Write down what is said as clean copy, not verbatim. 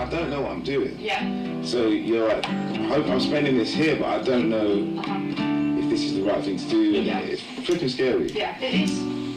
I don't know what I'm doing. Yeah. So you're like, I hope I'm spending this here, but I don't know if this is the right thing to do. And Yeah. it's flipping scary. Yeah, it is.